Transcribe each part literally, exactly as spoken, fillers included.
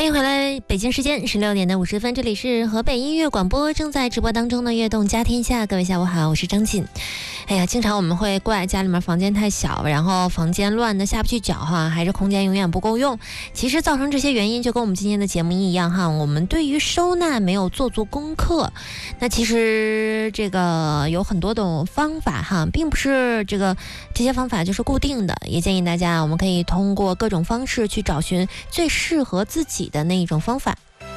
迎回来，北京时间十六点的五十分，这里是河北音乐广播，正在直播当中的悦动家天下，各位下午好，我是张锦。哎呀，经常我们会怪家里面房间太小，然后房间乱的下不去脚哈，还是空间永远不够用。其实造成这些原因就跟我们今天的节目一样哈，我们对于收纳没有做足功课。那其实这个有很多种方法哈，并不是这个这些方法就是固定的，也建议大家我们可以通过各种方式去找寻最适合自己的那一种方法。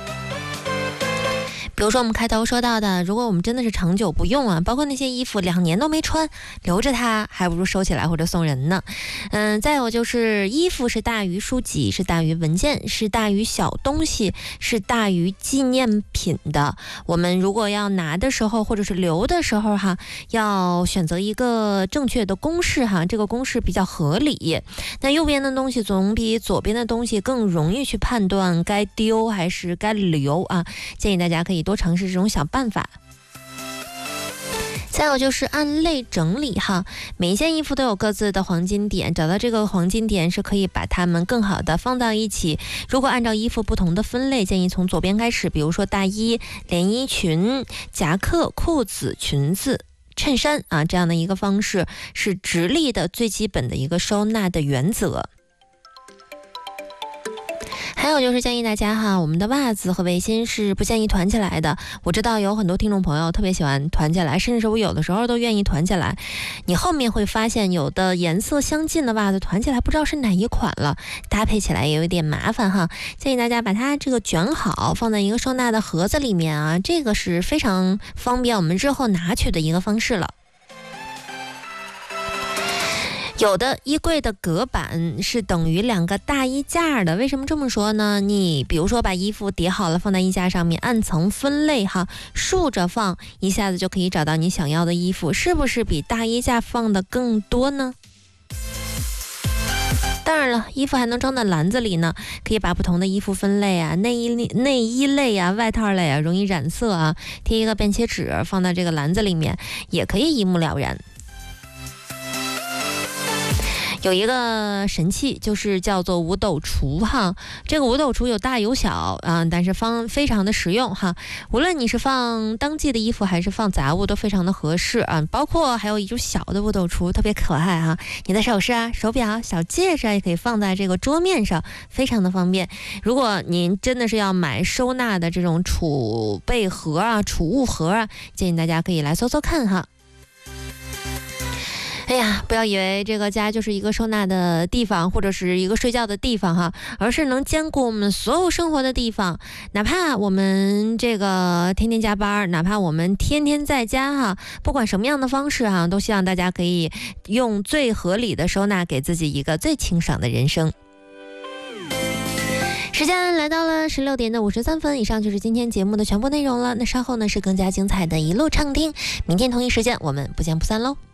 比如说我们开头说到的，如果我们真的是长久不用啊，包括那些衣服两年都没穿，留着它还不如收起来或者送人呢。嗯，再有就是衣服是大于书籍，是大于文件，是大于小东西，是大于纪念品的。我们如果要拿的时候或者是留的时候哈，要选择一个正确的公式哈，这个公式比较合理。那右边的东西总比左边的东西更容易去判断该丢还是该留啊，建议大家可以多尝试这种小办法。再有就是按类整理哈，每一件衣服都有各自的黄金点，找到这个黄金点是可以把它们更好的放到一起。如果按照衣服不同的分类，建议从左边开始，比如说大衣、连衣裙、夹克、裤子、裙子、衬衫啊，这样的一个方式是直立的最基本的一个收纳的原则。还有就是建议大家哈，我们的袜子和围巾是不建议团起来的。我知道有很多听众朋友特别喜欢团起来，甚至是我有的时候都愿意团起来。你后面会发现有的颜色相近的袜子团起来不知道是哪一款了，搭配起来也有点麻烦哈。建议大家把它这个卷好，放在一个收纳的盒子里面啊，这个是非常方便我们日后拿取的一个方式了。有的衣柜的隔板是等于两个大衣架的，为什么这么说呢？你比如说把衣服叠好了放在衣架上面，按层分类哈，竖着放，一下子就可以找到你想要的衣服，是不是比大衣架放的更多呢？当然了，衣服还能装在篮子里呢，可以把不同的衣服分类啊，内衣内衣类啊，外套类啊，容易染色啊，贴一个便签纸放在这个篮子里面，也可以一目了然。有一个神器就是叫做五斗橱哈，这个五斗橱有大有小啊，但是方非常的实用哈。无论你是放当季的衣服还是放杂物都非常的合适啊。包括还有一种小的五斗橱，特别可爱哈。你的首饰啊、手表、小戒指啊，也可以放在这个桌面上，非常的方便。如果您真的是要买收纳的这种储备盒啊、储物盒啊，建议大家可以来搜搜看哈。哎呀，不要以为这个家就是一个收纳的地方或者是一个睡觉的地方哈，而是能兼顾我们所有生活的地方。哪怕我们这个天天加班，哪怕我们天天在家哈，不管什么样的方式哈，都希望大家可以用最合理的收纳，给自己一个最清爽的人生。时间来到了十六点的五十三分，以上就是今天节目的全部内容了。那稍后呢是更加精彩的一路畅听，明天同一时间我们不见不散喽。